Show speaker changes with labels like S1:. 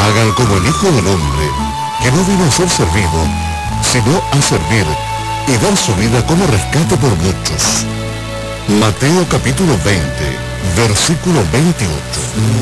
S1: hagan como el Hijo del Hombre, que no vino a ser servido, sino a servir y dar su vida como rescate por muchos. Mateo capítulo 20, versículo 28.